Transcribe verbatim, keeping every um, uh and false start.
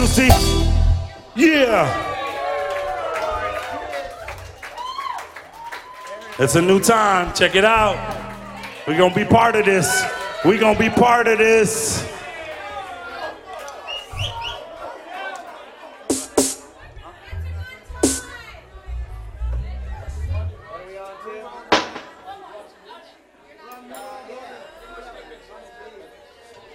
Juicy. Yeah. It's a new time. Check it out. We're gonna be part of this. We're gonna be part of this.